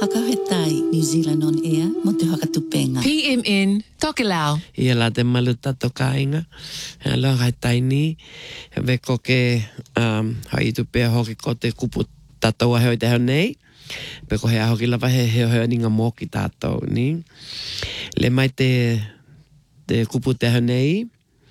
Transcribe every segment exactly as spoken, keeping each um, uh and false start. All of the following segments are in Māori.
Hakahetai, New Zealand on air, mo te hakatupenga. P M N, Tokelau. Ia la te maluta toka inga. Alo hai taini. Veko ke um, hai tu pea hoki ko te kupu tatou a heo te heo nei. Peko hea hoki lava he heo heo ninga mō ki tatou ni. Le mai te, te kupu te heo nei.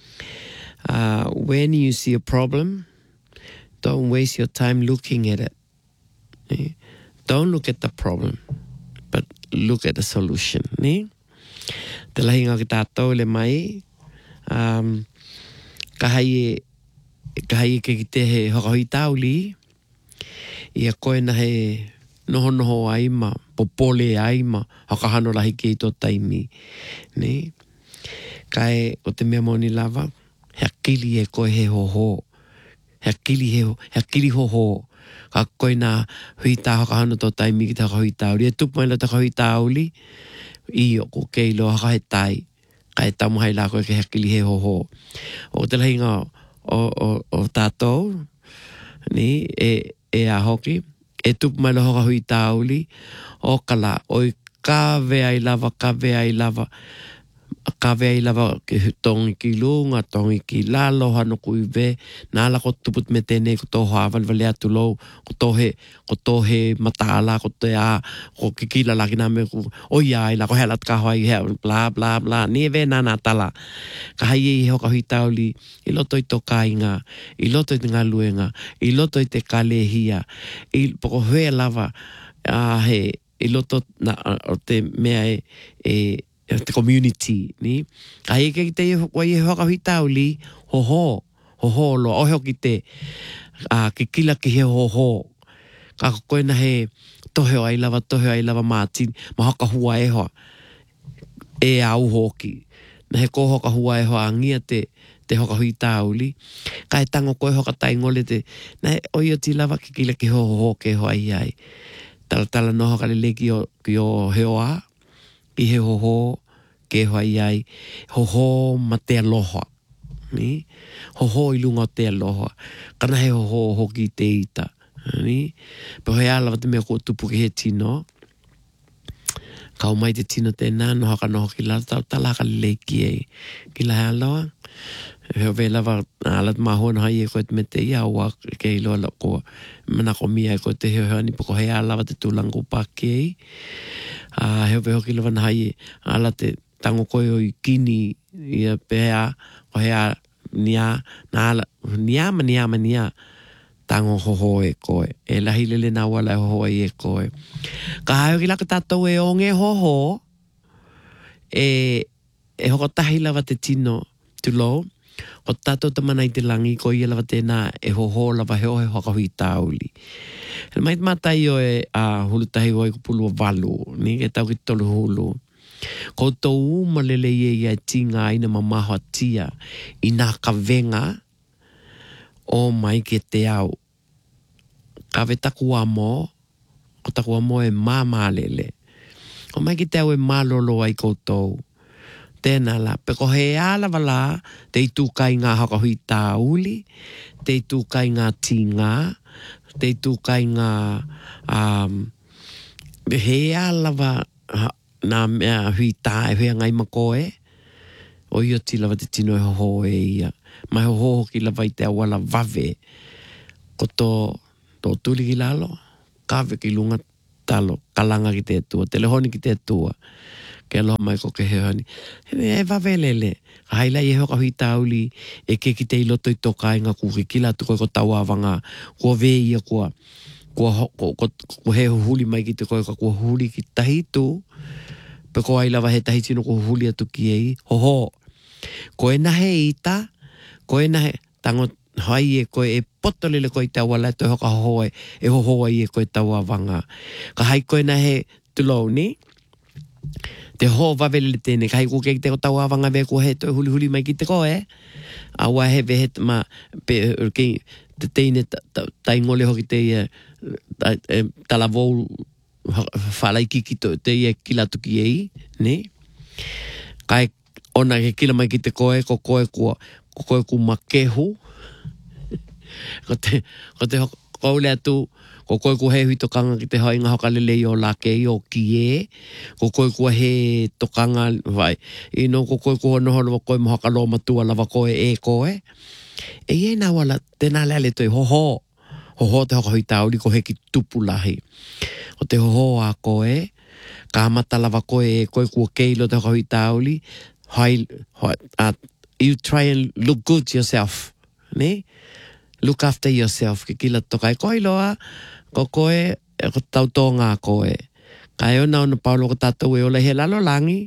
Uh, when you see a problem, don't waste your time looking at it. Eh? Don't look at the problem, but look at the solution. Ni? Te lahi ngā ki tātou le mai, um, kahai e, kahai e ke ki te he hakahui tauli, ia koe na he noho noho aima, popole aima, hakahano lahi ki i tō taimi. Ni? Kai o te mea moni lava, he akili e koe he hoho, he akili he, he akili hoho, ka koe nā hui tā hakahano tō taimi ki te hakahui tauli, e tupu mai la te hakahui tauli, i o ko keilo haka he tai, ka e tamu hai la koe ke hakili he hoho. O te lahi ngā o, o, o tātou, ni, e, e a hoki, e tupu mai la hakahui tauli, o kala, oi ka vea i lava, ka vea i lava, ka vea i lava ke tongi ki lunga, tongi ki lalo, hano kui ve, nā la ko tuput me tēnei ko tō hawal vale atu lou, ko tō he, ko tō he mataala, ko te a, ko ki kila laki nā me ku, o ia i la, ko helat ka hoa i hea, bla bla bla, ni e ve nā nā tala. Ka hai i hoka hui tauli, i loto i tō kāinga, i loto i te ngā luenga, i loto i te kalehia, i poko hue lava, a he, i loto na, o te mea e, e, te community, ni? Ka hei ke te wai e hoka hui tauli, ho ho, ho ho lo, o heo ki te, uh, ke kila ki he ho ho. Ka koe na he toheo ai lava, toheo ai lava mātini, ma hoka hua e hoa, e au hoki. Na he ko hoka hua e hoa angia te, te hoka hui tauli. Ka he tango koe hoka taingole te, na he oi o ti lava ke kila ki ho ho ke hoa i ai. Tala tala no hoka lele ki o, ki o heo a, i he ho ho, ke hoa i ai, ho ho ma te aloha. Ni? Ho ho i lunga o te aloha. Kana he ho ho hoki te ita. Ni? Pero he alawa te mea ko tupu ki he tino. Kau mai te tino tēnā, no haka no hoki lata, tau tala haka leki e. Ki la he alawa. Heo ve lava, alat mahua na hai e koe te me te ia ua ke i loa la koa. Mana ko mia e koe te heo heo ni poko he alawa te tūlanga upake e. Uh, heo ve hoki lava na hai e ala te tango koe o i kini i a pēa o hea nia, nā ala, nia ma nia ma nia tango hoho e koe. E lahi lele nā wala e hoho e koe. Ka haio ki laka tātou e onge hoho e, e hoko tahi lava te tino tulo. O tātou tamana i te langi ko i lava tēnā e hoho lava heo he hoka hui tāuli. E mai te matai o e a hulu tahi o e kupulu o walu, ni ke tau ki tolu hulu. Ko tō uma lele ie ia tinga ina mamaho tia i nā kawenga o mai ke te au. Ka we taku amo, ko taku amo e māma lele. O mai ke te au e mālolo ai koutou. Tēnā la, peko he ala wala, te i tūkai ngā haka hui tāuli, te i tūkai ngā tinga, te i tūkai ngā, um, he ala wa, nā mea hui tā e hui ngai makoe, o i o ti lava te tino e hoho e ia. Mai hoho ki lava i te awala vave, ko tō, tō tūli ki lalo, kawe ki lunga talo, kalanga ki te tua, telehoni ki te tua, ke aloha mai ko ke heoni. E vave lele, haila i hoka hui tauli, e ke ki te iloto i toka inga kuki kila tu koe ko taua wanga, kua vei ia kua, kua, kua, kua, kua he huli mai ki te koe ka kua huli ki tahitu, pe ko ai lava he tahi tino ko huli atu ki ei, hoho. Ko e nahe ita, ko e nahe, tango hai e koe e potolele koe te awala e toi hoka hoho e, e hoho ai e koe taua wanga. Ka hai koe nahe tulou ni, te ho wawelele tēne, ka hai ko kei te ko taua wanga ve ko he toi huli huli mai ki te koe, awa he ve he ma, pe, kei, te teine taingole hoki te ia, tala vou, whalai ki ki te ia kilatu ki ei, ne? Kai ona ke kila mai ki te koe, ko koe kua, ko koe ku makehu, ko te, ko te kaule atu, Ko koe kua he hui tokanga ki te hainga hoka lelei o la kei o kie. Ko koe kua he tokanga, vai, ino ko koe kua noho lava koe moha ka lo matua lava koe e koe. E ie nā wala, tēnā lele toi hoho. Hoho te hoka hui tauri ko heki tupulahi. O te hoho a koe, ka mata lava koe e koe kua keilo te hoka hui tauri, hai, hai, uh, you try and look good yourself, ne? Look after yourself, ke kila toka e koe loa, ko koe, e ko tau tō ngā koe. Ka e ona ona paulo ko tātou e ola he lalo langi,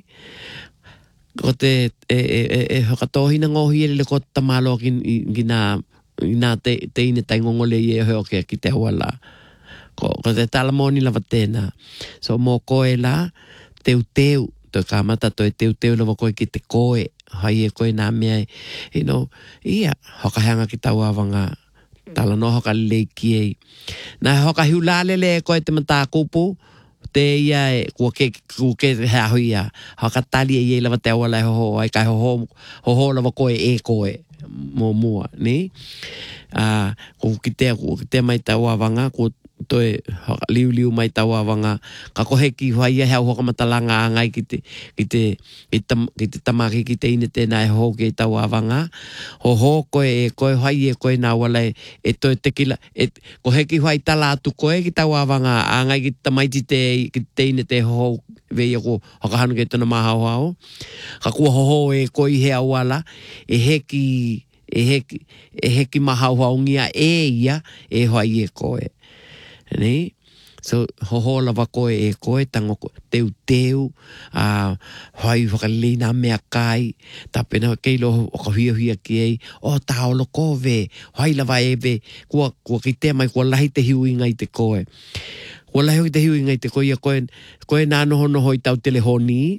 ko te, e, e, e, e hoka tōhina ngohi e le ko tamalo ki, ki nā, nā te, te ine tai ngongole i e heo ke ki te huala. Ko, ko te talamoni lava tēnā. So mō koe la, teu teu, to ka mata to e teu teu lava koe ki te koe, hai e koe nā mea, you know, ia, hoka hanga ki tau awanga, tala no hoka lei ki ei. Nā hoka hiulālele e koe te mata kupu, te ia e kua ke, kua ke hea hui ia, hoka tali e iei lava te awala e hoho, ai kai hoho, hoho lava koe e koe, mō mua, ne? Uh, ko ki te, ko ki te mai tau awanga, ko toi liu liu mai tau awanga, ka kohe ki huai e hea hoka matalanga angai ki te, ki te, ki te, ki te tamaki ki te ine tēnā e ho ke tau awanga. Ho ho koe e koe huai e koe nā wala e, e toi tekila, e, kohe ki huai tala atu koe ki tau awanga angai ki tamaiti te, ki te ine te ho vei ako hakahanu ke tona maha hao. Ka kua ho ho e koe i hea wala, e heki, e heki, e heki maha hao ngia e ia, e huai e koe. Nei? So, hoho lava koe e koe, tango teu teu, uh, hoi whakalei nā mea kai, tā pena keilo o ka huia huia ki ei, o tā olo ko ve, hoi lava e ve, kua, kua ki te mai, kua lahi te hiu inga i te koe. Kua lahi te hiu inga i te koe, ia koe, koe nā noho noho i tau telehoni,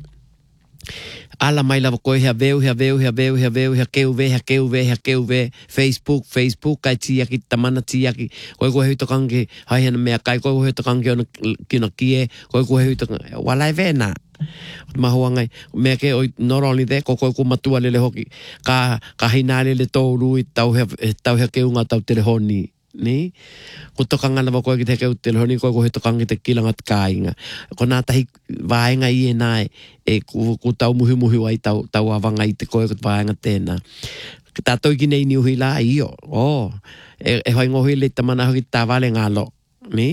ala mai lava koe hea veu, hea veu, hea veu, hea veu, hea keu ve, hea keu ve, hea keu ve, Facebook, Facebook, kai tiaki, tamana tiaki, koe koe hui tokangi, hai hana mea kai, koe koe hui tokangi ona kina kie, koe koe hui tokangi, walai vena. Mahua ngai, mea ke, oi, not only that, ko koe koe matua lele hoki, ka, ka hina lele tōru i tau hea, tau hea keunga tau telehoni. Ni ko tokanga lava koe ki te keu telehoni koe koe tokanga te kilanga te kāinga ko nā tahi vaenga i e nai e ku, ku tau muhi muhi wai tau, tau awanga i te koe ko te vaenga tēnā ki tātou ki nei niuhi la i o oh, e, e hoi ngohi le tamana hoki tā vale ngā lo ni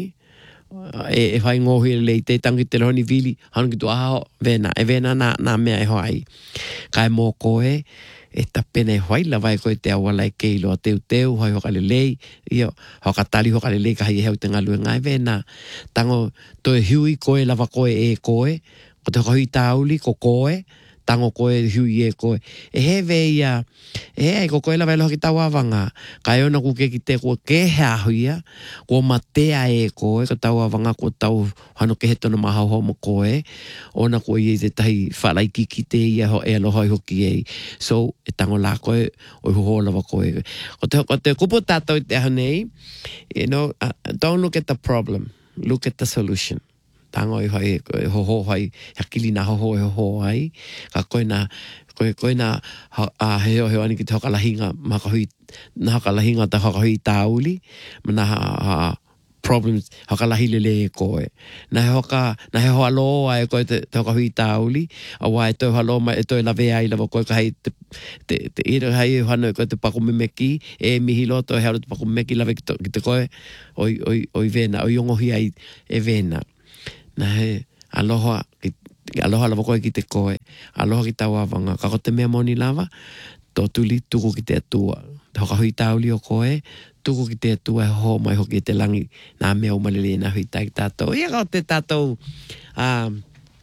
e, e hoi ngohi le te tangi telehoni vili hanu ki tu aho vena e vena nā, nā mea e hoi kai mō koe e ta pene hoi la vai koe te awala e keilo a teu teu, hoi hoka lelei, io, hoka tali hoka lelei ka hei heu te ngalue ngai vena. Tango, toe hui koe lava koe e koe, ko te hoka hui tauli ko koe, tango koe hui e koe. E he veia, e hei ko koe lava e loha ki tau awanga, ka e ona ku ke ki te kua ke hea huia, kua matea e koe, ka tau awanga kua tau hano ke he tona maha ho mo koe, ona kua i e te tahi whalai ki ki te ia ho e aloha i hoki ei. So, e tango la koe, o i hoho lava koe. Ko te, ko te kupu tātou i te hanei, you know, uh, don't look at the problem, look at the solution. Tango i hoi, hoho hoi, hakili na hoho e hoho ai, ka koe na, koe, koe na a heo heo ani ki te hokalahinga, makahui, na hokalahinga ta hakahui tāuli, ma na ha, problems, hakalahi lele e koe. Na he hoka, na he hoa loa e koe te, te hakahui tāuli, a wā e toi halo mai, e toi lawe ai lava koe ka hei te, te, te ira hei hano e koe te pakumemeki, e mihi loto e heo te pakumemeki lawe ki, to, ki te koe, oi, oi, oi vena, oi ongohi ai e vena. Na he aloha, aloha lava koe ki te koe, aloha ki tau awanga, kako te mea moni lava, tō tuli tuku ki te atua. Te hoka hui tauli o koe, tuku ki te atua e ho mai hoki e te langi, nā mea umalele nā hui tai tātou. Ia kao te tātou, um,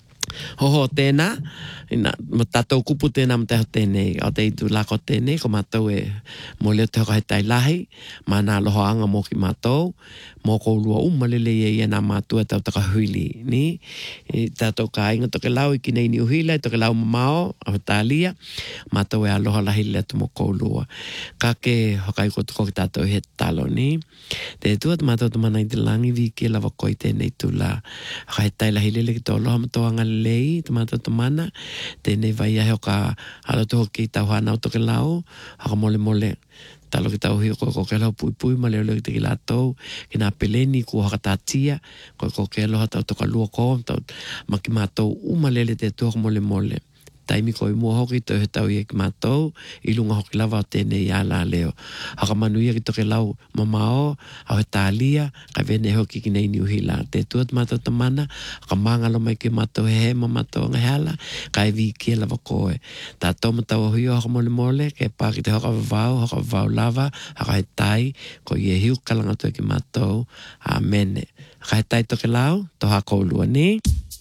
hoho tēnā, ina, ma tātou kupu tēnā ma te ho tēnei, o te itu lako tēnei, ko mātou e mo leo te hoka he tai lahi, ma nā loho anga mo ki mātou, mō kou lua umalele e ia nā mātua tau taka huili, ni? E tātou ka inga toke lau i ki nei ni uhila, i toke lau mamao, a tālia, mātou e aloha lahi lea tu mō kou lua. Ka ke hokai ko tuko ki tātou he talo, ni? Te tua tu mātou tu mana i te langi vi ki lava koi tēnei tu la. Haka he tai lahi lele ki tō aloha mātou anga lei, tu mātou tu mana, tēnei vai ahe o ka halo tu hoki tau hanau toke lau, haka mole mole, Talo ki tau hio ko ko ke lau pui pui ma leo leo te ki lātou. Ki nā peleni kua hakatātia. Ko ko ke lau hatau toka lua ko. Tau maki mātou umalele te tuak mole mole. Taimi ko i mua hoki tau he tau i e ki mātou. I lunga hoki lava o tēnei āla leo. Haka manu ia ki toke lau mamao. Au he tālia. Kai vene hoki ki nei ni uhila. Te tuat mātou tamana. Haka mangalo mai ki mātou he he ma mātou anga hala. Kai vi kia lava koe. Tā tau matau ahuio haka mole mole. Ke pā ki te haka vavau. Haka vavau lava. Haka he tai. Ko i e hiu kalanga tue ki mātou. Amene. Haka he tai toke lau. Toha koulua ni.